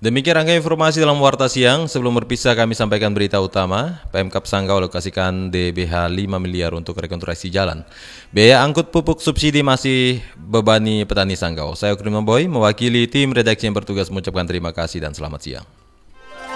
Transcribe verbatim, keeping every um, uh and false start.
Demikian rangkaian informasi dalam Warta Siang. Sebelum berpisah kami sampaikan berita utama. Pemkab Sanggau alokasikan D B H lima miliar untuk rekonstruksi jalan. Biaya angkut pupuk subsidi masih bebani petani Sanggau. Saya Oknum Boy mewakili tim redaksi yang bertugas mengucapkan terima kasih dan selamat siang.